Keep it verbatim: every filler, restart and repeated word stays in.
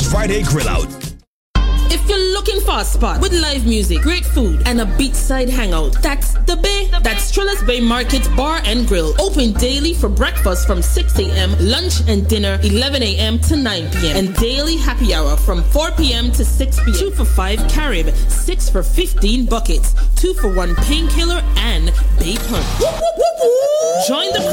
Friday Grill Out. If you're looking for a spot with live music, great food, and a beachside hangout, that's the Bay. That's Triller's Bay Market Bar and Grill. Open daily for breakfast from six a.m., lunch and dinner eleven a.m. to nine p.m. And daily happy hour from four p.m. to six p.m. Two for five Carib, six for fifteen buckets, two for one painkiller, and Bay Punch. Join the